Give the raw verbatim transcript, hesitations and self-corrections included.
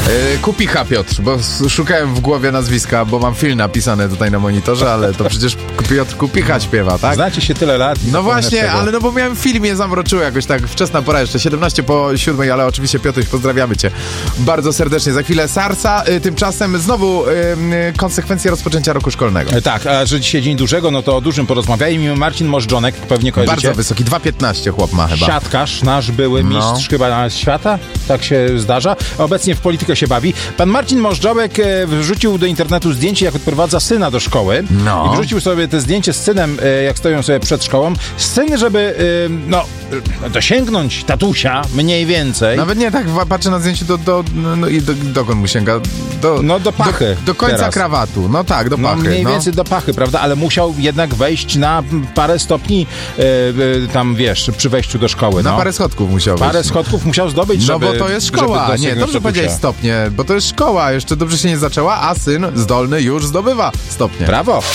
Yy, Kupicha Piotr, bo szukałem w głowie nazwiska, bo mam film napisany tutaj na monitorze, ale to przecież Piotr Kupicha śpiewa, tak? Znacie się tyle lat. No właśnie, ale no bo miałem film, mnie zamroczyło jakoś tak, wczesna pora, jeszcze siedemnaście po siódmej, ale oczywiście Piotruś, pozdrawiamy cię bardzo serdecznie. Za chwilę Sarsa, y, tymczasem znowu y, y, konsekwencje rozpoczęcia roku szkolnego. E, tak, a że dzisiaj dzień dużego, no to o dużym porozmawiajmy. Marcin Możdżonek, pewnie kojarzycie. Bardzo wysoki, dwa piętnaście chłop ma chyba. Siatkarz, nasz były No. mistrz chyba świata, tak się zdarza. Obecnie w politykę się bawi. Pan Marcin Możdżołek e, wrzucił do internetu zdjęcie, jak odprowadza syna do szkoły. No. I wrzucił sobie te zdjęcie z synem, e, jak stoją sobie przed szkołą. Syn, żeby, e, no, e, dosięgnąć tatusia, mniej więcej. Nawet nie tak, patrzę na zdjęcie, do, do, no, no i do, dokąd mu sięga? Do, No do pachy. Do, do końca teraz. krawatu, no tak, do No pachy. mniej no. więcej do pachy, prawda? Ale musiał jednak wejść na parę stopni, e, e, tam wiesz, przy wejściu do szkoły. Na no. parę schodków musiał Parę wejść. schodków musiał zdobyć, No żeby... bo to jest szkoła, żeby nie, dosięgnąć dobrze tatusia. powiedziałeś stopnie, bo to jest szkoła, jeszcze dobrze się nie zaczęła, a syn zdolny już zdobywa stopnie. Brawo!